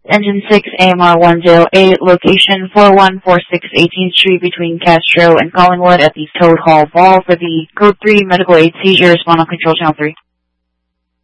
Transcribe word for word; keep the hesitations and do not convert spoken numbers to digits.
Engine six, A M R one zero eight, location four one four six eighteenth Street between Castro and Collingwood at the Toad Hall Mall for the Code three Medical Aid Seizure, respond on Control Channel three.